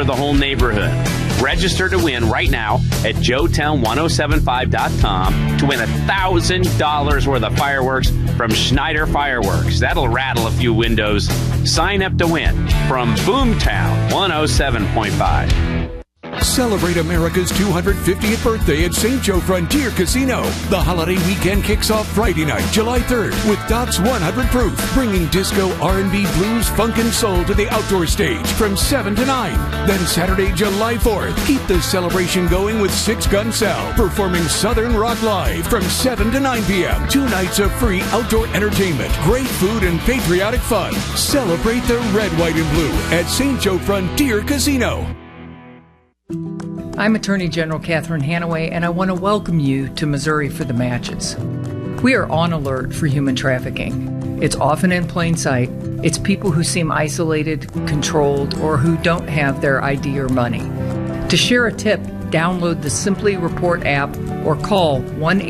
the whole neighborhood. Register to win right now at joetown1075.com to win $1,000 worth of fireworks from Schneider Fireworks. That'll rattle a few windows. Sign up to win from Boomtown 107.5. Celebrate America's 250th birthday at St. Joe Frontier Casino. The holiday weekend kicks off Friday night, July 3rd, with Doc's 100 Proof, bringing disco, R&B, blues, funk, and soul to the outdoor stage from 7 to 9. Then Saturday, July 4th, keep the celebration going with Six Gun Sal, performing Southern Rock Live from 7 to 9 p.m. 2 nights of free outdoor entertainment, great food, and patriotic fun. Celebrate the red, white, and blue at St. Joe Frontier Casino. I'm Attorney General Catherine Hanaway, and I want to welcome you to Missouri for the Matches. We are on alert for human trafficking. It's often in plain sight. It's people who seem isolated, controlled, or who don't have their ID or money. To share a tip, download the Simply Report app or call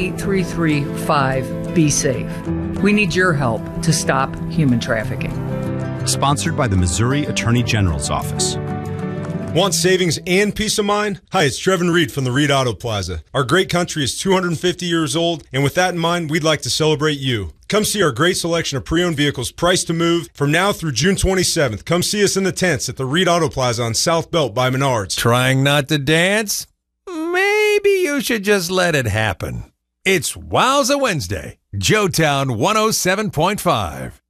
1-833-5-BE-SAFE. We need your help to stop human trafficking. Sponsored by the Missouri Attorney General's Office. Want savings and peace of mind? Hi, it's Trevin Reed from the Reed Auto Plaza. Our great country is 250 years old, and with that in mind, we'd like to celebrate you. Come see our great selection of pre-owned vehicles priced to move from now through June 27th. Come see us in the tents at the Reed Auto Plaza on South Belt by Menards. Trying not to dance? Maybe you should just let it happen. It's Wowza Wednesday, Joetown 107.5.